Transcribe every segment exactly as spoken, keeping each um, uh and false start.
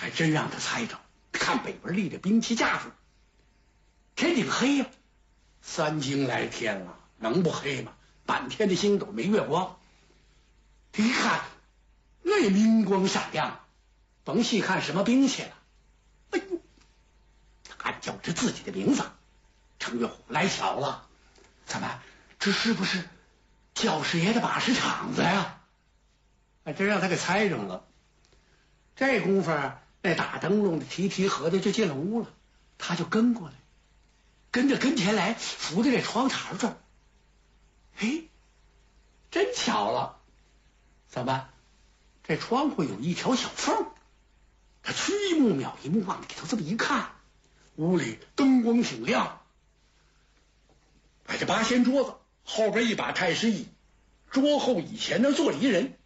还真让他猜着。看北边立的兵器架子，天挺黑呀、啊，三更来天了，能不黑吗？半天的星斗没月光，这一看，那明光闪亮，甭细看什么兵器了。哎呦，暗叫着自己的名字，程月虎来巧了，怎么，这是不是教师爷的把式场子呀？还真让他给猜中了。这功夫，那打灯笼的提提合的就进了屋了，他就跟过来，跟着跟前来，扶在这窗台这儿。哎，真巧了，怎么，这窗户有一条小缝？他屈一目秒一目往里头这么一看，屋里灯光挺亮，摆着八仙桌子，后边一把太师椅，桌后椅前那坐了一人。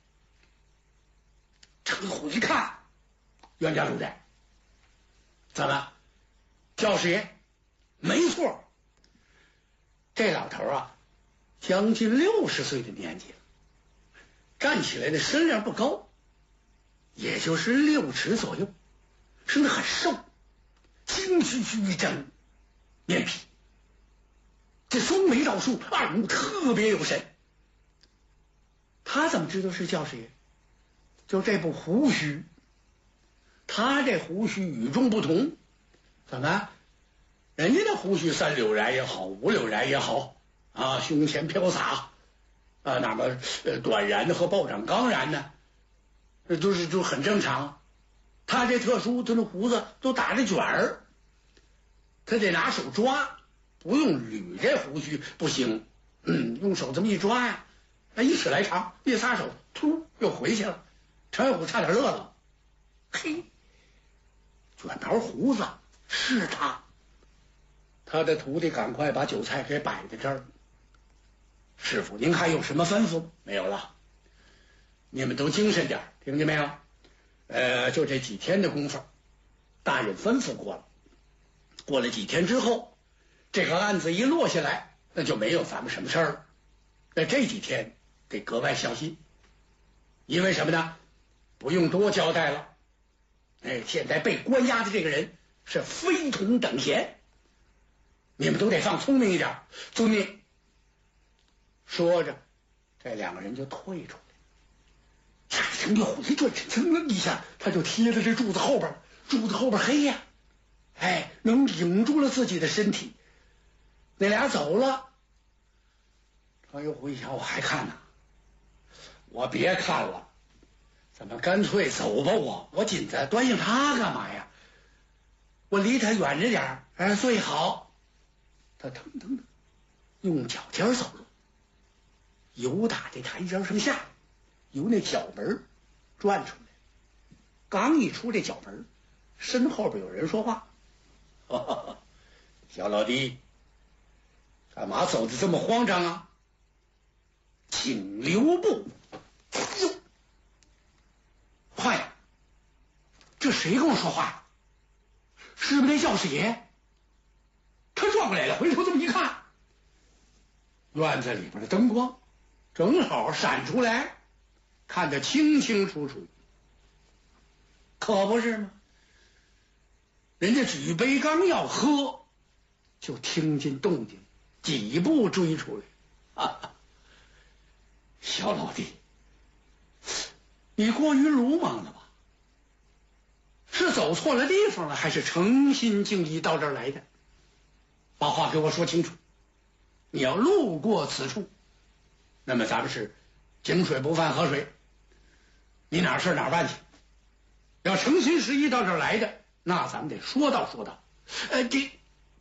程虎一看，冤家路在，怎么，教师爷？没错，这老头啊，将近六十岁的年纪了，站起来的身量不高，也就是六尺左右，身子很瘦，精须须一张，面皮，这双眉倒竖，二目特别有神。他怎么知道是教师爷？就这部胡须，他这胡须与众不同。怎么，人家的胡须三绺髯也好，五绺髯也好啊，胸前飘洒啊，那么呃短髯的和暴掌钢髯的，这都是就很正常。他这特殊，他那胡子都打着卷儿，他得拿手抓，不用捋这胡须不行。嗯，用手这么一抓呀，那一尺来长，一撒手，突又回去了。程月虎差点乐了，嘿，卷毛胡子是他。他的徒弟赶快把酒菜给摆在这儿。师傅，您还有什么吩咐？没有了，你们都精神点，听见没有？呃，就这几天的功夫，大人吩咐过了。过了几天之后，这个案子一落下来，那就没有咱们什么事儿了。那这几天得格外小心，因为什么呢？不用多交代了。哎，现在被关押的这个人是非同等闲，你们都得放聪明一点，遵命。说着，这两个人就退出来。呀，程月虎一转身，噌一下，他就贴在这柱子后边，柱子后边黑呀，哎，能顶住了自己的身体。那俩走了，程月虎一想，我还看呢，我别看了。怎么干脆走吧，我我紧着端应他干嘛呀？我离他远着点儿，哎，最好。他腾腾的用脚尖走路，由打这台阶上下，由那角门转出来。刚一出这角门，身后边有人说话：“哈哈，小老弟，干嘛走得这么慌张啊？请留步。”哟，坏了，这谁跟我说话呀？是不是那教师爷？他转过来了，回头这么一看，院子里边的灯光正好闪出来，看得清清楚楚。可不是吗？人家举杯刚要喝，就听见动静，几步追出来。哈哈，小老弟，你过于鲁莽了吧？是走错了地方了，还是诚心敬意到这儿来的？把话给我说清楚。你要路过此处，那么咱们是井水不犯河水，你哪儿事哪儿办去。要诚心实意到这儿来的，那咱们得说道说道。呃，这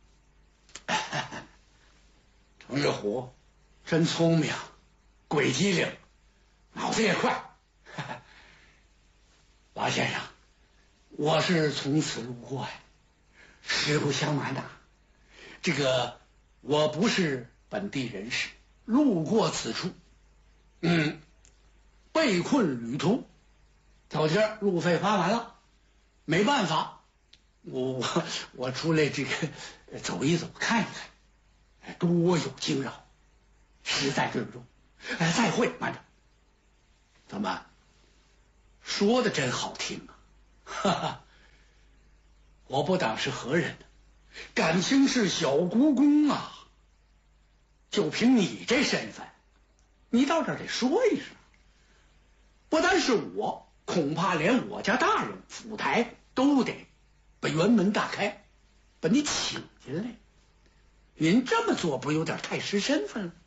程月虎真聪明，鬼机灵，脑子也快。老先生，我是从此路过呀，实不相瞒呐，这个我不是本地人士，路过此处，嗯，被困旅途，走这儿路费花完了，没办法，我我我出来这个走一走，看一看，多有惊扰，实在对不住，哎，再会，慢着。怎么说的真好听啊？哈哈， 我不当是何人呢？感情是小国公啊！就凭你这身份，你到这儿得说一声。不但是我，恐怕连我家大人府台都得被辕门大开，把你请进来。您这么做不有点太失身份了？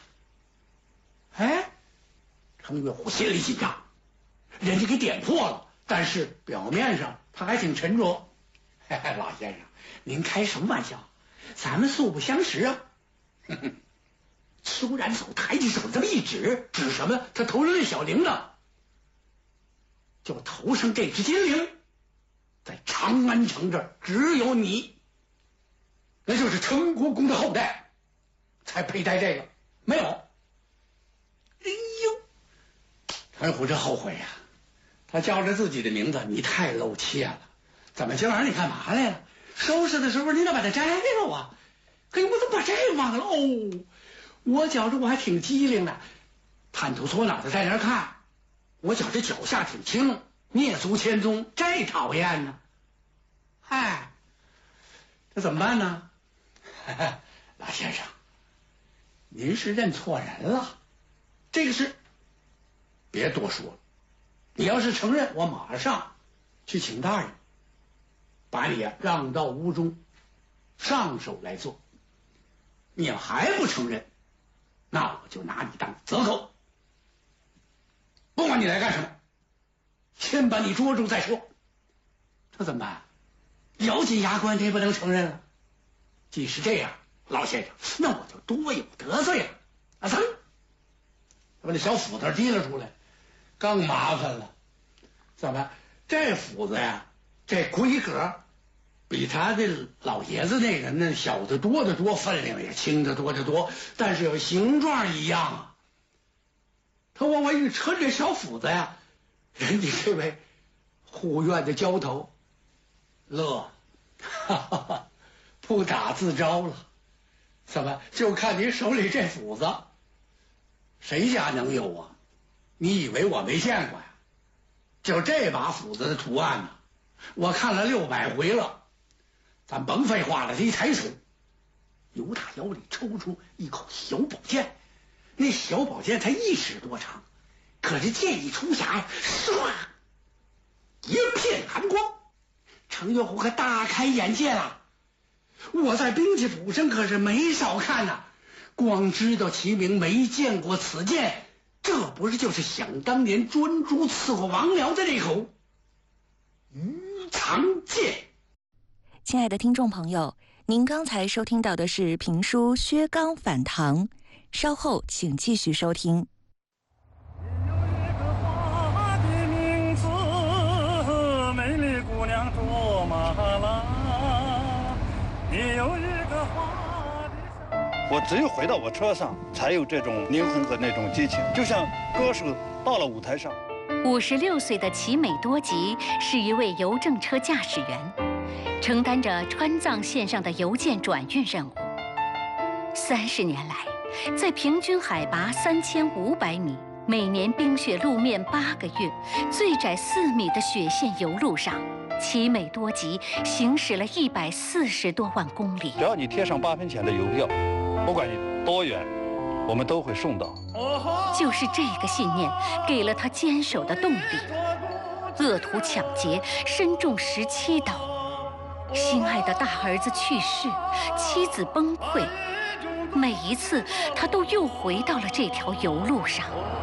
哎，程月虎心里紧张，人家给点破了，但是表面上他还挺沉着。嘿嘿，老先生，您开什么玩笑？咱们素不相识啊！哼哼。苏然走抬起手这么一指，指什么？他头上那小铃铛，就头上这只金铃，在长安城这儿只有你，那就是程国公的后代才佩戴这个，没有。哎呦，陈虎这后悔呀、啊，他叫着自己的名字，你太露怯了。怎么今晚上你干嘛来了？收拾的时候你咋把它摘了啊？哎，我怎么把这忘了？哦。我觉着我还挺机灵的，探头搓脑的在那儿看，我觉着脚下挺轻，蹑足潜踪，这讨厌呢。嗨，这怎么办呢？老先生，您是认错人了，这个事别多说了。你要是承认，我马上去请大人，把你啊让到屋中，上手来做。你要还不承认，那我就拿你当贼寇，不管你来干什么，先把你捉住再说。这怎么办？咬紧牙关，他也不能承认了。既是这样，老先生，那我就多有得罪了。啊，噌，把那小斧子提了出来，更麻烦了。怎么？这斧子呀，这规格比他的老爷子那个那小的多得多，分量也轻得多得多，但是有形状一样啊。他往外一抻这小斧子呀，人家这位护院的交头乐，哈哈哈，不打自招了。怎么？就看你手里这斧子，谁家能有啊？你以为我没见过呀？就这把斧子的图案呢，我看了六百回了。咱甭废话了，他一抬手，由他腰里抽出一口小宝剑，那小宝剑才一尺多长，可是剑一出匣呀，唰，一片寒光，程月虎可大开眼界了。我在兵器谱上可是没少看呐、啊，光知道其名，没见过此剑。这不是就是想当年专诸伺候王僚的那口鱼肠剑？ 亲爱的听众朋友，您刚才收听到的是评书《薛刚反唐》，稍后请继续收听。 有一个花的名字，美丽姑娘卓玛拉。你有一个花的。我只有回到我车上，才有这种灵魂和那种激情，就像歌手到了舞台上。 五十六岁的齐美多吉是一位邮政车驾驶员，承担着川藏线上的邮件转运任务。三十年来，在平均海拔三千五百米、每年冰雪路面八个月、最窄四米的雪线油路上，齐美多吉行驶了一百四十多万公里。 只要你贴上八分钱的邮票，不管你多远，我们都会送到。 就是这个信念，给了他坚守的动力。恶徒抢劫，身中十七刀。心爱的大儿子去世，妻子崩溃，每一次他都又回到了这条油路上。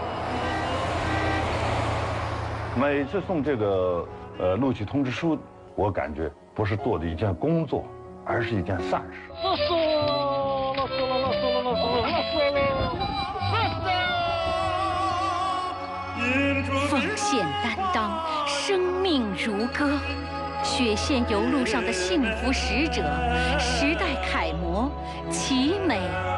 每次送这个呃录取通知书，我感觉不是做的一件工作，而是一件善事。 奉献担当，生命如歌。雪线油路上的幸福使者，时代楷模，齐美